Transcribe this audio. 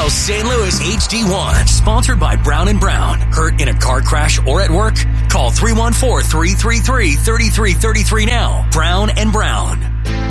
Now St. Louis HD1, sponsored by Brown & Brown. Hurt in a car crash or at work? Call 314-333-3333 now. Brown & Brown.